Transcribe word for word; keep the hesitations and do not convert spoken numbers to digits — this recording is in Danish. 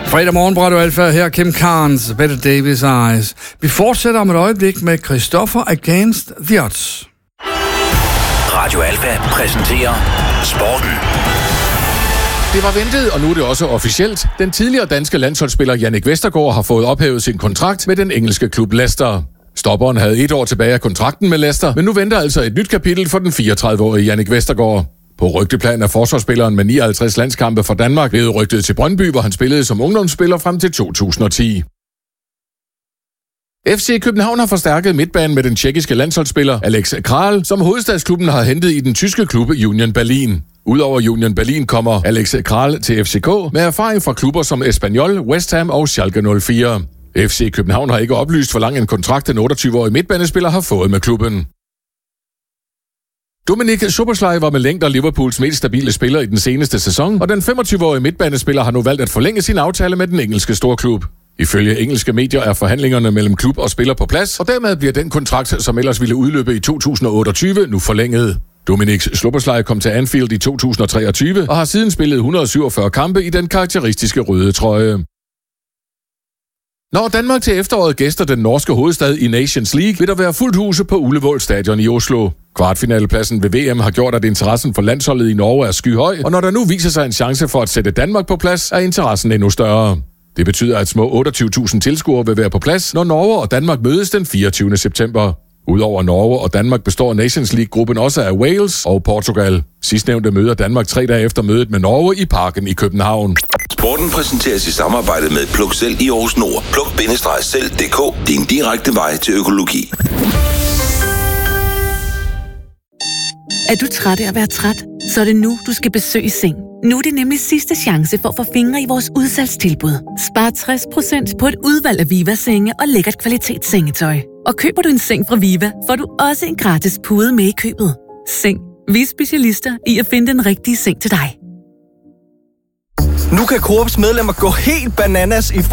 Fredag morgen, Radio Alfa, her Kim Carnes, Bette Davis Eyes. Vi fortsætter om et øjeblik med Christoffer Against the Odds. Radio Alfa præsenterer Sporten. Det var ventet, og nu er det også officielt. Den tidligere danske landsholdsspiller Jannik Vestergaard har fået ophævet sin kontrakt med den engelske klub Leicester. Stopperen havde et år tilbage af kontrakten med Leicester, men nu venter altså et nyt kapitel for den fireogtredive-årige Jannik Vestergaard. På rygteplan er forsvarsspilleren med nioghalvtreds landskampe for Danmark blevet rygtet til Brøndby, hvor han spillede som ungdomsspiller frem til to tusind og ti. F C København har forstærket midtbanen med den tjekkiske landsholdsspiller Alex Kral, som hovedstadsklubben har hentet i den tyske klub Union Berlin. Udover Union Berlin kommer Alex Kral til F C K med erfaring fra klubber som Espanyol, West Ham og Schalke nul fire. F C København har ikke oplyst, hvor lang en kontrakt den otteogtyve-årige midtbanespiller har fået med klubben. Dominik Szoboszlai var med længder Liverpools mest stabile spiller i den seneste sæson, og den femogtyve-årige midtbanespiller har nu valgt at forlænge sin aftale med den engelske storklub. Ifølge engelske medier er forhandlingerne mellem klub og spiller på plads, og dermed bliver den kontrakt, som ellers ville udløbe i to tusind og otteogtyve, nu forlænget. Dominik Szoboszlai kom til Anfield i to tusind og treogtyve og har siden spillet et hundrede og syvogfyrre kampe i den karakteristiske røde trøje. Når Danmark til efteråret gæster den norske hovedstad i Nations League, vil der være fuldt huse på Ullevål Stadion i Oslo. Kvartfinalepladsen ved V M har gjort, at interessen for landsholdet i Norge er skyhøj, og når der nu viser sig en chance for at sætte Danmark på plads, er interessen endnu større. Det betyder, at små otteogtyve tusind tilskuere vil være på plads, når Norge og Danmark mødes den fireogtyvende september. Udover Norge og Danmark består Nations League-gruppen også af Wales og Portugal. Sidstnævnte møder Danmark tre dage efter mødet med Norge i Parken i København. Sporten præsenteres i samarbejde med Pluk Selv i Aarhus Nord. pluk selv punktum d k. Din direkte vej til økologi. Er du træt af at være træt? Så er det nu, du skal besøge Seng. Nu er det nemlig sidste chance for at få fingre i vores udsalgstilbud. Spar tres procent på et udvalg af Viva-senge og lækkert kvalitetssengetøj. Og køber du en seng fra Viva, får du også en gratis pude med i købet. Seng. Vi er specialister i at finde den rigtige seng til dig. Nu kan Coops medlemmer gå helt bananas i